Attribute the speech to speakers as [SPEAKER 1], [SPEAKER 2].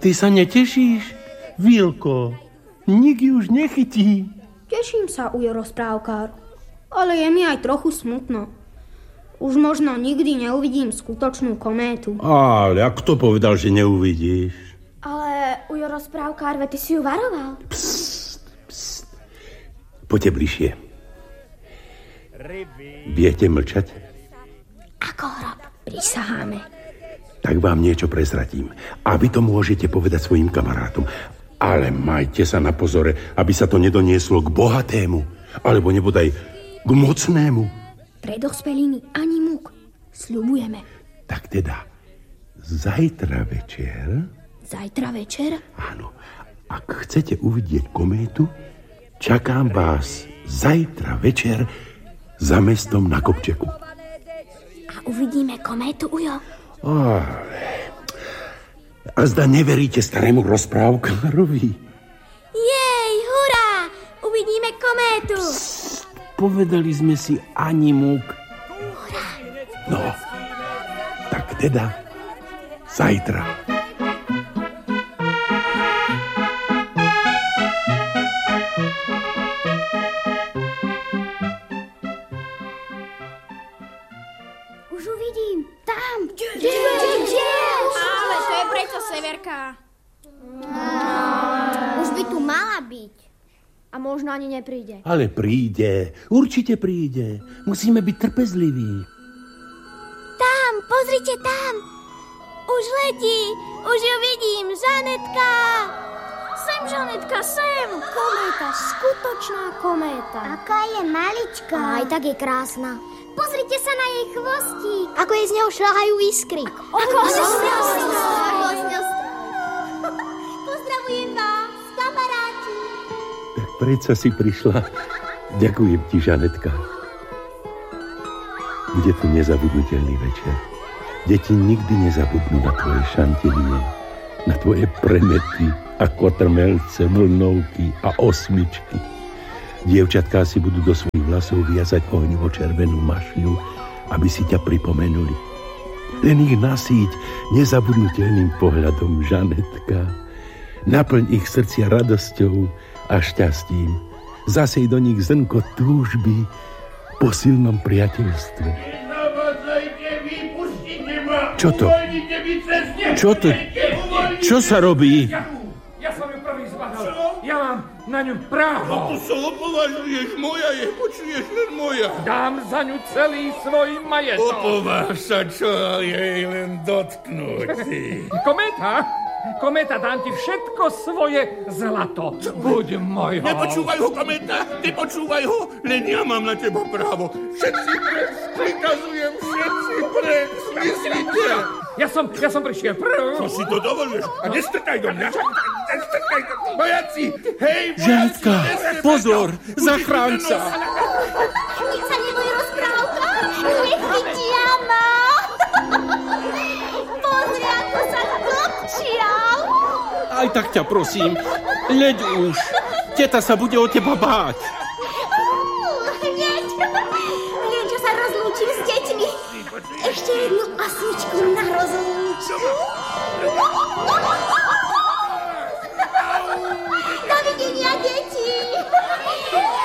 [SPEAKER 1] Ty sa netešíš? Vilko, nik už nechytí.
[SPEAKER 2] Teším sa, ujo rozprávkár, ale je mi aj trochu smutno. Už možno nikdy neuvidím skutočnú kométu.
[SPEAKER 1] Ale a kto povedal, že neuvidíš?
[SPEAKER 3] Ale ujo rozprávkár, ty si ju varoval.
[SPEAKER 1] Psst. Poďte bližšie. Viete mlčať?
[SPEAKER 2] Ako hrob, prisaháme.
[SPEAKER 1] Tak vám niečo prezradím. A vy to môžete povedať svojim kamarátom. Ale majte sa na pozore, aby sa to nedonieslo k bohatému, alebo nebodaj k mocnému.
[SPEAKER 2] Pre dospelými ani múk. Sľubujeme.
[SPEAKER 1] Tak teda, zajtra večer...
[SPEAKER 2] Zajtra večer?
[SPEAKER 1] Áno. Ak chcete uvidieť kométu, čakám vás zajtra večer za mestom na kopčeku.
[SPEAKER 2] A uvidíme kométu, ujo?
[SPEAKER 1] A zda neveríte starému rozprávkárovi?
[SPEAKER 3] Jej, hurá! Uvidíme kométu!
[SPEAKER 1] Povedali sme si ani múk.
[SPEAKER 3] Hurá!
[SPEAKER 1] No, tak teda zajtra.
[SPEAKER 3] Už uvidím. Tam. Kde?
[SPEAKER 4] Ale to je preto Severka.
[SPEAKER 3] Už by tu mala byť. A možno ani nepríde.
[SPEAKER 1] Ale príde, určite príde. Musíme byť trpezliví.
[SPEAKER 3] Tam, pozrite tam. Už letí. Už ju vidím. Žanetka. Sem, Žanetka, sem. Kométa, skutočná kométa. Aká je maličká. Aj tak je krásna. Pozrite sa na jej chvostík. Ako jej z neho šľahajú iskry. Ako pozdravujem vás, kamaráti.
[SPEAKER 1] Tak predsa si prišla. Ďakujem ti, Žanetka. Bude to nezabudnutelný večer. Deti nikdy nezabudnú na tvoje šantilie, na tvoje premety a kotrmelce, vlnovky a osmičky. Dievčatká si budú do svojich vlasov viazať ohňovo červenú mašľu, aby si ťa pripomenuli. Len ich nasýť nezabudnutelným pohľadom, Žanetka. Naplň ich srdcia radosťou a šťastím. Zasej do nich zrnko túžby po silnom priateľstve.
[SPEAKER 5] Nezavadzajte, vypustite ma!
[SPEAKER 1] Čo to?
[SPEAKER 5] Uvoľnite mi cez neho!
[SPEAKER 1] Čo to? Čo sa robí?
[SPEAKER 6] Ja som ju prvý zbadal. Ja mám na ňu právo.
[SPEAKER 5] No to sa opovažuješ, moja je, počuješ, len moja.
[SPEAKER 6] Dám za ňu celý svoj majetok.
[SPEAKER 5] Opováž sa, čo jej len dotknúť.
[SPEAKER 6] Kométa, dám ti všetko svoje zlato. Buď mojho.
[SPEAKER 5] Nepočúvaj ho, kométa, nepočúvaj ho, len ja mám na teba právo. Všetci preč, prikazujem, všetci preč, myslíte?
[SPEAKER 6] Ja som prišiel prv.
[SPEAKER 5] Čo si to dovoluješ? A nestrkaj do mňa. Nestrkaj do mňa. Vojaci, hej, vojaci.
[SPEAKER 1] Žanetka, pozor, zachráň sa.
[SPEAKER 3] Nič sa neboj rozprávka. Nechytia ma. Pozri, ako sa kopčial.
[SPEAKER 1] Aj tak ťa prosím, leď už. Teta sa bude o teba báť.
[SPEAKER 3] Hneď. Viem, čo sa rozlúčim s deťmi. Ešte jednu osmičku na rozlúčku. Dovidenia, deti.